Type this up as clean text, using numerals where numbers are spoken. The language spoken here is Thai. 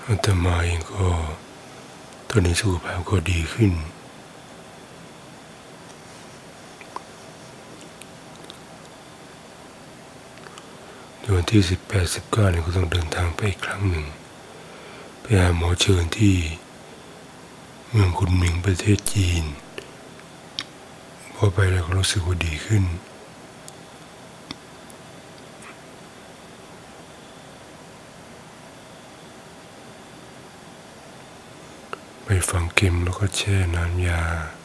อาตมาเองก็ตอนนี้สุขภาพก็ดีขึ้นในวันที่18-19เนี่ยก็ต้องเดินทางไปอีกครั้งหนึ่งไปหาหมอเชิญที่เมืองคุนหมิงประเทศจีนพอไปแล้วก็รู้สึกว่าดีขึ้นไปฝังเข็มแล้วก็แช่น้ำยา